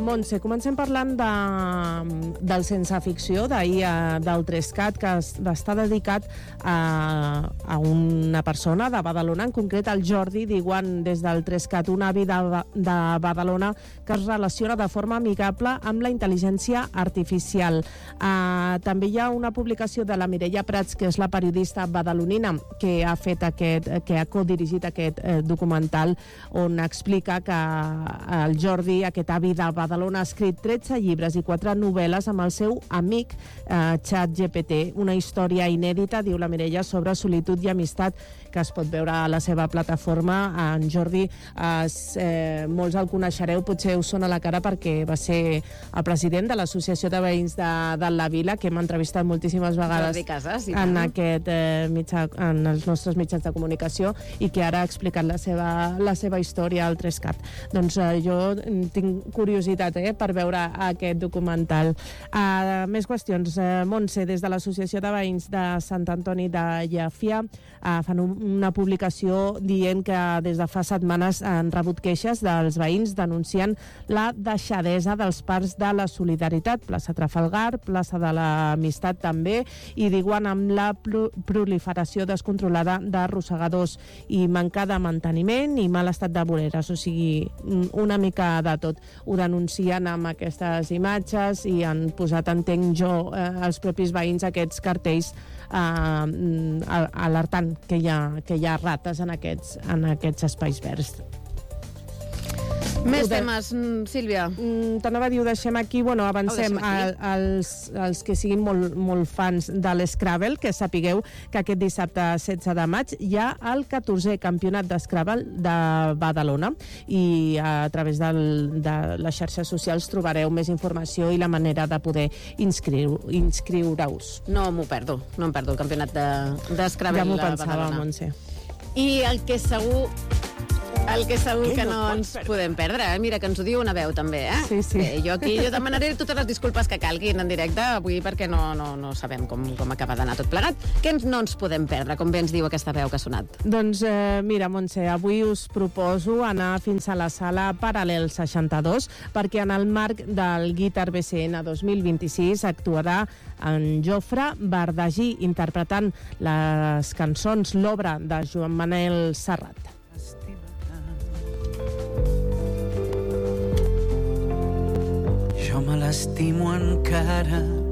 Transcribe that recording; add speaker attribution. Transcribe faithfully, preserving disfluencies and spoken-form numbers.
Speaker 1: Montse, comencem parlant de, del Sense Ficció, d'ahir, uh, del Trescat, que es, va estar dedicat a, a una persona de Badalona, en concret el Jordi, diuen des del Trescat, una vida de Badalona que es relaciona de forma amigable amb la intel·ligència artificial. Uh, també hi ha una publicació de la Mireia Prats, que és la periodista badalonina, que ha fet aquest, que ha codirigit aquest eh, documental, on explica que el Jordi, aquest avi de Badalona, ha escrit tretze llibres i quatre novel·les amb el seu amic eh, ChatGPT. Una història inèdita, diu la Mireia, sobre solitud i amistat, que es pot veure a la seva plataforma. En Jordi, eh, eh, molts el coneixereu, potser us sona la cara perquè va ser el president de l'Associació de Veïns de, de la Vila, que hem entrevistat moltíssimes vegades
Speaker 2: Casas,
Speaker 1: en, aquest, eh, mitjà, en els nostres mitjans de comunicació, i que ara ha explicat la seva, la seva història al Trescat. Doncs eh, jo tinc curiositat eh, per veure aquest documental. Uh, més qüestions. Uh, Montse, des de l'Associació de Veïns de Sant Antoni de Llafia, uh, fan un, una publicació dient que des de fa setmanes han rebut queixes dels veïns denunciant la deixadesa dels parcs de la Solidaritat, plaça Trafalgar, plaça de l'Amistat també, i diuen amb la proliferació descontrolada d'arrossegadors i manca de manteniment i mal estat de voreres, o sigui, una mica de tot. Ho denuncien amb aquestes imatges i han posat, entenc jo, eh, els propis veïns aquests cartells eh, alertant que hi ha, que hi ha rates en aquests, en aquests espais verds.
Speaker 2: Més temes, Sílvia.
Speaker 1: Mm, T'anava a dir, ho deixem aquí. Bueno, avancem a, als, als que siguin molt, molt fans de l'Scrabble, que sapigueu que aquest dissabte setze de maig hi ha el catorzè campionat d'Scrabble de Badalona, i a través del, de les xarxes socials trobareu més informació i la manera de poder inscriu, inscriure-us.
Speaker 2: No m'ho perdo, no em perdo el campionat d'Scrabble
Speaker 1: ja
Speaker 2: a Badalona.
Speaker 1: Ja m'ho pensava, Montse.
Speaker 2: I el que segur... El que segur que no ens podem perdre, eh? Mira, que ens ho diu una veu també, eh?
Speaker 1: Sí, sí.
Speaker 2: Bé, jo aquí jo demanaré totes les disculpes que calguin en directe avui, perquè no, no, no sabem com, com acaba d'anar tot plegat. Què ens, no ens podem perdre, com bé ens diu aquesta veu que ha sonat?
Speaker 1: Doncs eh, mira, Montse, avui us proposo anar fins a la sala Paral·lel seixanta-dos, perquè en el marc del Guitar B C N dos mil vint-i-sis actuarà en Jofre Bardagí, interpretant les cançons, l'obra de Joan Manel Serrat.
Speaker 3: Jo me l'estimo encara